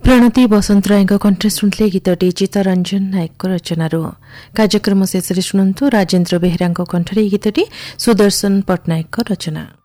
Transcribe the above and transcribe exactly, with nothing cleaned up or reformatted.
प्रणति बसन्तरायଙ୍କ କଣ୍ଠରେ ଶୁଣିଲେ ଗୀତଟି ଚିତ୍ତରଞ୍ଜନ ନାୟକଙ୍କ ରଚନାରୁ। କାର୍ଯ୍ୟକ୍ରମ ଶେଷରେ ଶୁଣନ୍ତୁ ରାଜେନ୍ଦ୍ର ବେହେରାଙ୍କ କଣ୍ଠରେ ଏହି ଗୀତଟି ସୁଦର୍ଶନ ପଟ୍ଟନାୟକଙ୍କ ରଚନା।